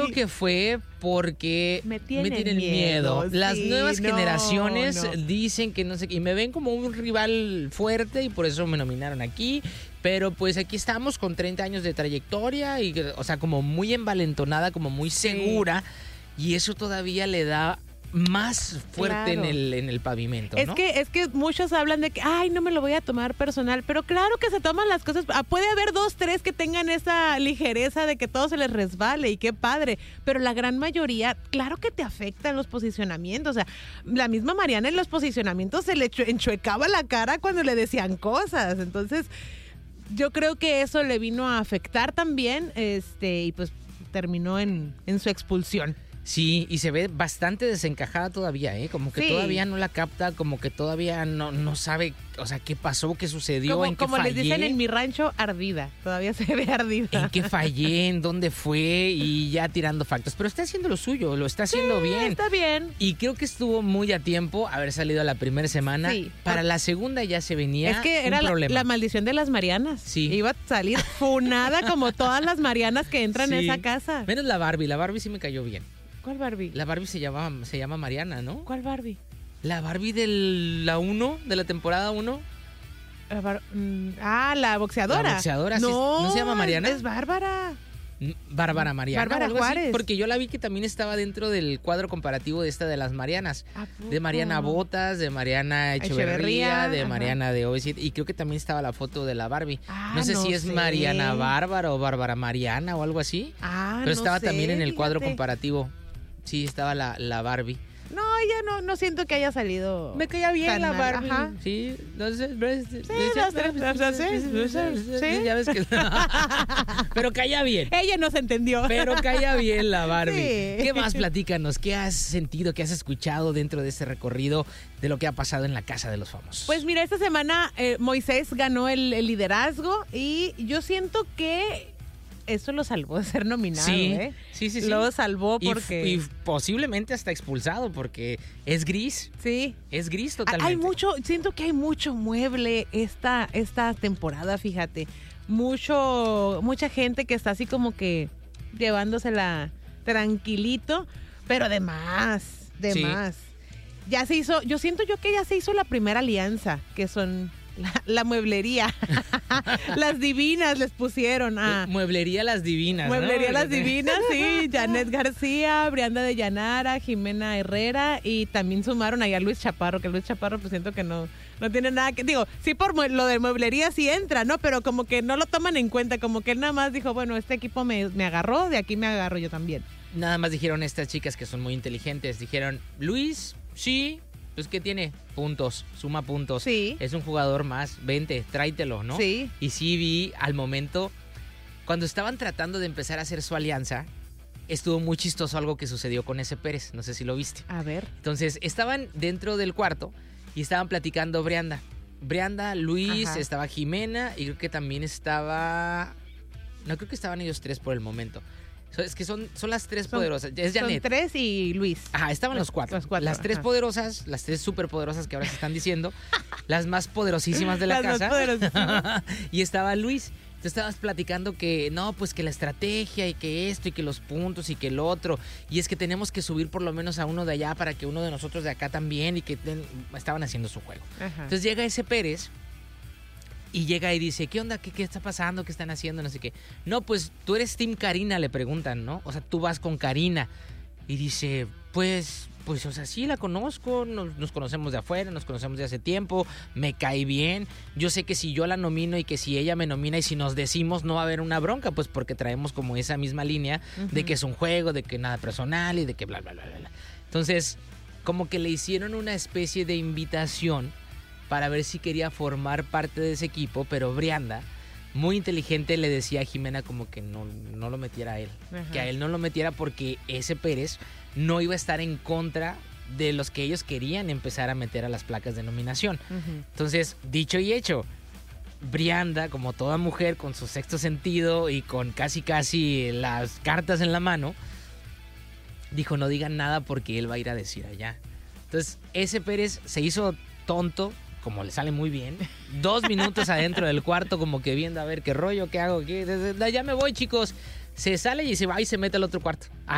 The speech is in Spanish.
que fue porque me tienen miedo. Las Sí, nuevas generaciones no. dicen que no sé qué, y me ven como un rival fuerte y por eso me nominaron aquí. Pero pues aquí estamos con 30 años de trayectoria y, o sea, como muy envalentonada, como muy segura. Y eso todavía le da más fuerte Claro. en el pavimento, ¿no? Es que muchos hablan de que, ay, no me lo voy a tomar personal, pero claro que se toman las cosas, puede haber 2, 3 que tengan esa ligereza de que todo se les resbale y qué padre, pero la gran mayoría, claro que te afectan los posicionamientos, o sea, la misma Mariana en los posicionamientos se le enchuecaba la cara cuando le decían cosas, entonces yo creo que eso le vino a afectar también, y pues terminó en su expulsión. Sí, y se ve bastante desencajada todavía, ¿eh? Como que Sí. todavía no la capta, como que todavía no sabe, o sea, qué pasó, qué sucedió, en qué Como fallé. les dicen en mi rancho, ardida. Todavía se ve ardida. En qué fallé, en dónde fue y ya tirando factos. Pero está haciendo lo suyo, lo está haciendo bien. Está bien. Y creo que estuvo muy a tiempo haber salido a la primera semana. Sí. Para la segunda ya se venía Es que era un problema. la maldición de las Marianas. Sí. Iba a salir funada como todas las Marianas que entran a Sí. esa casa. Menos la Barbie sí me cayó bien. ¿Cuál Barbie? La Barbie se llama Mariana, ¿no? ¿Cuál Barbie? La Barbie de la 1, de la temporada 1. La boxeadora. La boxeadora, sí, ¿no se llama Mariana? Es Bárbara. Bárbara Mariana. Bárbara o algo así, Juárez. porque yo la vi que también estaba dentro del cuadro comparativo de esta de las Marianas. ¿A poco? De Mariana Botas, de Mariana Echeverría, de ajá. Mariana de OV7. Y creo que también estaba la foto de la Barbie. No sé no si es sé. Mariana Bárbara o Bárbara Mariana o algo así. Pero Pero estaba también en el cuadro fíjate. comparativo. Sí, estaba la Barbie. No, ella no siento que haya salido. Me caía bien tan la mal, Barbie. ajá. Sí, no sé. Sí. Ya ves que. Pero caía bien. Ella no se entendió. Pero caía bien la Barbie. Sí. ¿Qué más? Platícanos. ¿Qué has sentido, qué has escuchado dentro de ese recorrido de lo que ha pasado en la Casa de los Famosos? Pues mira, esta semana Moisés ganó el liderazgo y yo siento que eso lo salvó de ser nominado, sí, ¿eh? sí. Lo salvó Y porque... posiblemente hasta expulsado porque es gris. Sí. Es gris totalmente. Siento que hay mucho mueble esta temporada, fíjate. Mucha gente que está así como que llevándosela tranquilito, pero de más. Sí. Ya se hizo, yo siento que ya se hizo la primera alianza, que son la mueblería. Las divinas les pusieron a... Mueblería Las Divinas, Mueblería ¿no? Las Divinas, sí. Janet García, Brianda de Llanara, Jimena Herrera y también sumaron ahí a Luis Chaparro, que Luis Chaparro pues siento que no tiene nada que... Digo, sí por lo de mueblería sí entra, ¿no? Pero como que no lo toman en cuenta, como que él nada más dijo, bueno, este equipo me agarró, de aquí me agarro yo también. Nada más dijeron estas chicas que son muy inteligentes. Dijeron, Luis, sí, pues ¿qué tiene? Puntos, suma puntos. Sí. Es un jugador más, vente, tráetelo, ¿no? Sí. Y sí vi al momento, cuando estaban tratando de empezar a hacer su alianza, estuvo muy chistoso algo que sucedió con ese Pérez, no sé si lo viste. A ver. Entonces, estaban dentro del cuarto y estaban platicando Brianda, Luis, Ajá. estaba Jimena y creo que también estaba... No, creo que estaban ellos tres por el momento. Es que son las tres poderosas. Es Janet. Son 3 y Luis. Ajá, estaban los cuatro. Las tres ajá. poderosas, las tres superpoderosas que ahora se están diciendo, las más poderosísimas de la Las más casa. poderosísimas. Y estaba Luis. Tú estabas platicando que no, pues que la estrategia y que esto y que los puntos y que el otro. Y es que tenemos que subir por lo menos a uno de allá para que uno de nosotros de acá también y que estaban haciendo su juego. Ajá. Entonces llega ese Pérez y llega y dice, ¿qué onda? ¿Qué está pasando? ¿Qué están haciendo? No sé qué. No, pues tú eres Team Karina, le preguntan, ¿no? O sea, tú vas con Karina. Y dice, pues, o sea, sí la conozco, nos conocemos de afuera, nos conocemos de hace tiempo, me cae bien. Yo sé que si yo la nomino y que si ella me nomina y si nos decimos no va a haber una bronca, pues porque traemos como esa misma línea de que es un juego, de que nada personal y de que bla, bla, bla, bla. Entonces, como que le hicieron una especie de invitación para ver si quería formar parte de ese equipo, pero Brianda, muy inteligente, le decía a Jimena como que no lo metiera a él. Ajá. Que a él no lo metiera porque ese Pérez no iba a estar en contra de los que ellos querían empezar a meter a las placas de nominación. Ujú. Entonces, dicho y hecho, Brianda, como toda mujer, con su sexto sentido y con casi las cartas en la mano, dijo, no digan nada porque él va a ir a decir allá. Entonces, ese Pérez se hizo tonto, como le sale muy bien, 2 minutos adentro del cuarto, como que viendo a ver qué rollo, qué hago, ya me voy, chicos. Se sale y se va y se mete al otro cuarto.